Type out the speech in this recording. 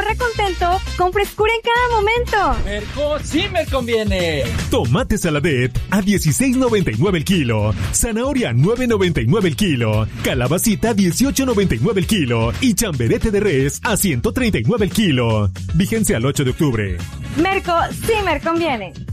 estará contento con frescura en cada momento. Merco sí me conviene. Tomate Saladet a 16.99 el kilo. Zanahoria 9.99 el kilo. Calabacita 18.99 el kilo. Y chamberete de res a 139 el kilo. Vigencia al 8 de octubre. Merco sí me conviene.